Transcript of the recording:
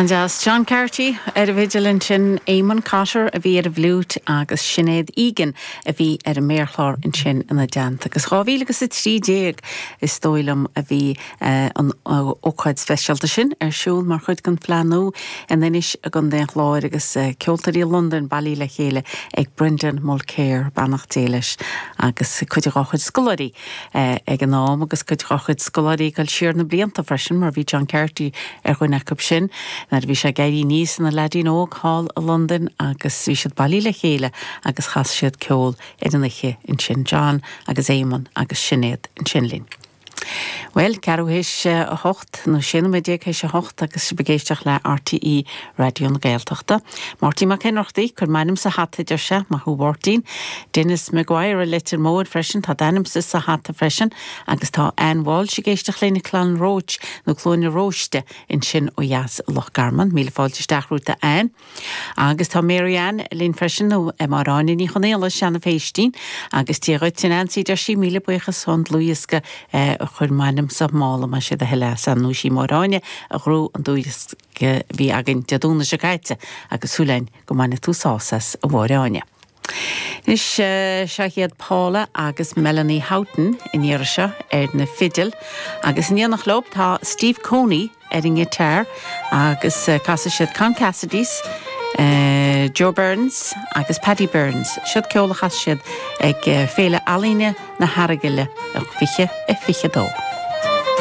Anjas John Carty vigilant sin Éamon Cotter a bhí bhlút agus Sinead Egan a bhí a méarchlár in sin ina deanta. Agus rábhílagus i 3 is dóilm a bhí an ócáid specialta sin siúl mar chud gan fleanú an inis a gan den chláir agus ceoltarí London bailí le chéile ag Brendan Mulcair bannach téiles agus chuid ráchuid scoláí ag an nám agus chuid ráchuid scoláí gal siar na blianta freisin mar bhí John Carty chuin ecab sin na bhí sé gairí níos na ledín óg hall a London agus bhí siad bailí le chéile agus chas siad ceol idirniche in sin John agus Éamon agus Sinead in Sinlín. Well, Carú héis a hocht, nó sin méidir héis a hocht agus begéisteach le RTE Radio na Gaeltachta. Martí mac henachtaí chur mainim sa hat idir se, ma húbhortín. Dennis Maguire a litir mód freisin, tá denim sa hat a freisin, agus tá Anne Walsh i géisteach léna Clan Roach, nó clóna Roiste in sin ó Jas Loch Garman, míle fáilteach rúta Anne. Agus tá Marianne lín freisin ó marráin í chonéala seanna féistín, agus tí roitin ansí idir sí míle buchas hond Luiska chur mainim sa mála me sé a heile san nú sí marráine a chrú an dúis bhí agin deadúna se gaite agus thuúlein go maina túsásas a bhráine. Nis Shahiad Paula agus Melanie Houghton in Irisha na Fiddle agus in nach lob tá Steve Coney in guitar agus casa siad Con Cassidys Joe Burns agus Paddy Burns siad ceolachas siad ag féile alíne na haragile ag fiche dó.